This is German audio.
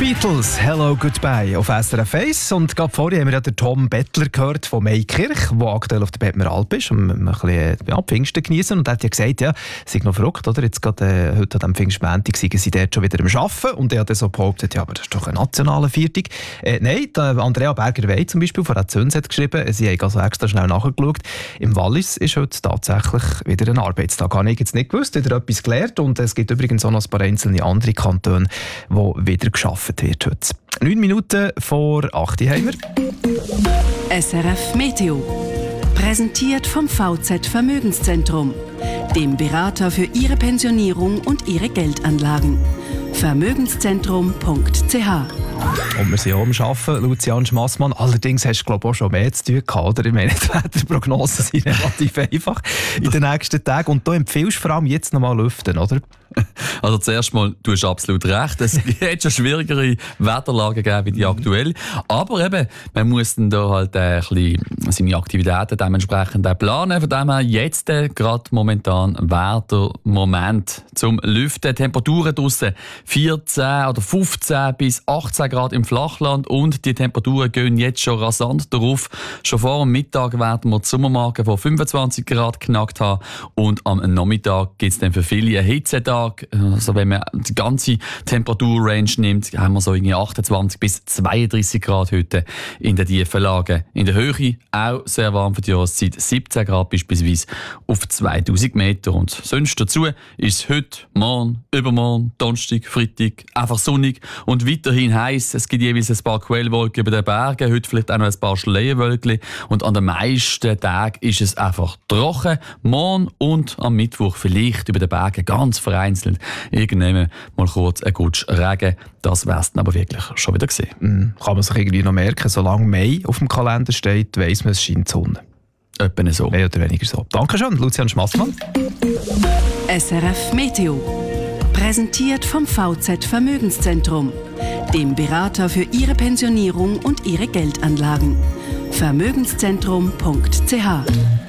Beatles, Hello Goodbye auf SRF 1. Und gerade vorher haben wir ja den Tom Bettler gehört von Maikirch, der aktuell auf der Bettmer Alp ist und ein bisschen Pfingsten genießen. Und er hat ja gesagt, ja, es ist noch verrückt, oder? Jetzt gerade heute an diesem Pfingstmontag sind sie dort schon wieder am Arbeiten. Und er hat dann so behauptet, ja, aber das ist doch ein nationaler Viertag. Nein, Andrea Berger-Wey zum Beispiel von Züns hat geschrieben, sie haben also extra schnell nachgeschaut. Im Wallis ist heute tatsächlich wieder ein Arbeitstag. Habe ich jetzt nicht gewusst, wieder etwas gelernt. Und es gibt übrigens auch noch ein paar einzelne andere Kantone, wo wieder gearbeitet wird heute. 9 Minuten vor 8 Uhr haben wir. SRF Meteo. Präsentiert vom VZ Vermögenszentrum, dem Berater für Ihre Pensionierung und Ihre Geldanlagen. Vermögenszentrum.ch. Und wir sind auch am Arbeiten, Lucian Schmassmann. Allerdings hast du, glaube ich, auch schon mehr zu tun gehabt, oder? Ich meine, die Wetterprognosen sind relativ einfach in den nächsten Tagen. Und du empfiehlst vor allem jetzt noch mal lüften, oder? Also zuerst mal, du hast absolut recht. Es hätte schon schwierigere Wetterlagen gegeben wie die aktuell. Aber eben, man muss dann da halt ein bisschen seine Aktivitäten dementsprechend auch planen. Von dem her jetzt gerade momentan wäre der Moment zum Lüften. Temperaturen draussen 14 oder 15 bis 18 Grad im Flachland und die Temperaturen gehen jetzt schon rasant darauf. Schon vor dem Mittag werden wir die Sommermarke von 25 Grad geknackt haben und am Nachmittag gibt es dann für viele einen Hitzetag. Also wenn man die ganze Temperaturrange nimmt, haben wir so irgendwie 28 bis 32 Grad heute in den tiefen Lagen. In der Höhe auch sehr warm für die Jahreszeit, 17 Grad beispielsweise auf 2000 Meter. Und sonst dazu ist es heute, morgen, übermorgen, Donnerstag, Freitag einfach sonnig und weiterhin heiß. Es gibt jeweils ein paar Quellwolken über den Bergen, heute vielleicht auch noch ein paar Schleierwölkchen. Und an den meisten Tagen ist es einfach trocken. Morgen und am Mittwoch vielleicht über den Bergen ganz vereinzelt irgendwann mal kurz ein Gutsch Regen. Das wär's dann aber wirklich schon wieder gesehen. Kann man sich irgendwie noch merken, solange Mai auf dem Kalender steht, weiss man, es scheint die Sonne. Etwa so. Mehr oder weniger so. Dankeschön, Lucian Schmassmann. SRF Meteo. Präsentiert vom VZ Vermögenszentrum, dem Berater für Ihre Pensionierung und Ihre Geldanlagen. Vermögenszentrum.ch.